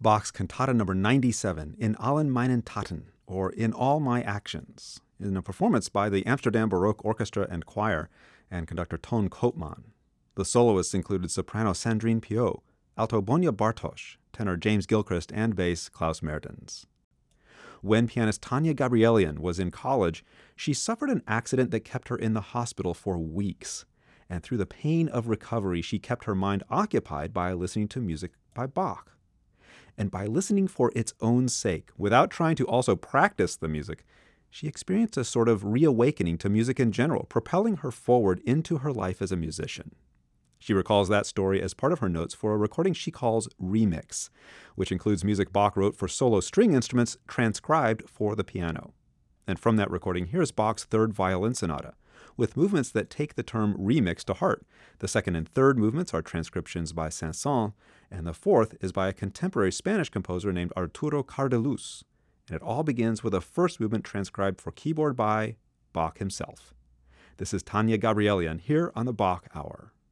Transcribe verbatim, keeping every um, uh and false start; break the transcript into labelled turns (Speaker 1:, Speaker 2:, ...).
Speaker 1: Bach's Cantata number ninety-seven, In allen meinen Taten, or In All My Actions, in a performance by the Amsterdam Baroque Orchestra and Choir and conductor Ton Koopman. The soloists included soprano Sandrine Piot, alto Bonia Bartosz, tenor James Gilchrist, and bass Klaus Mertens. When pianist Tanya Gabrielian was in college, she suffered an accident that kept her in the hospital for weeks. And through the pain of recovery, she kept her mind occupied by listening to music by Bach. And by listening for its own sake, without trying to also practice the music, she experienced a sort of reawakening to music in general, propelling her forward into her life as a musician. She recalls that story as part of her notes for a recording she calls Remix, which includes music Bach wrote for solo string instruments transcribed for the piano. And from that recording, here's Bach's Third Violin Sonata, with movements that take the term remix to heart. The second and third movements are transcriptions by Saint-Saëns, and the fourth is by a contemporary Spanish composer named Arturo Cardelús. And it all begins with a first movement transcribed for keyboard by Bach himself. This is Tanya Gabrielian here on the Bach Hour.